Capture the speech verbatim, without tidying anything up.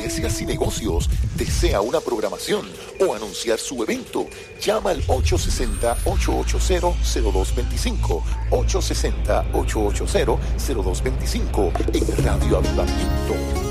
iglesias y negocios. ¿Desea una programación o anunciar su evento? Llama al ocho seis cero, ocho ocho cero, cero dos dos cinco, ocho seis cero, ocho ocho cero, cero dos dos cinco en Radio Avivamiento.